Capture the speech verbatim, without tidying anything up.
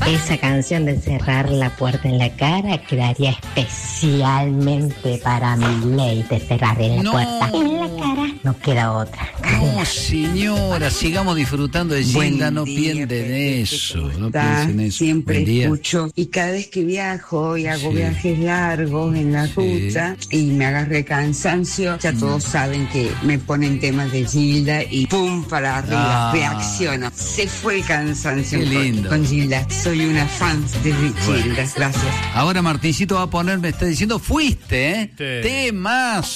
Esa canción de cerrar la puerta en la cara quedaría especialmente para Milei. Te cerraré la No. puerta en la cara. No queda otra. No, señora, sigamos disfrutando de Gilda, no Buen día, piensen Pepe, eso, ¿cómo no estás? piensen eso. Siempre Buen día. escucho, y cada vez que viajo y hago Sí. viajes largos en la Sí. ruta y me agarré cansancio, ya Mm. todos saben que me ponen temas de Gilda y pum para arriba, Ah. reacciono. Se fue el cansancio Qué con- lindo. con Gilda. Soy una fan de Gilda. Gracias. Ahora Martincito va a poner, me está diciendo, fuiste, ¿eh? Sí. Temas.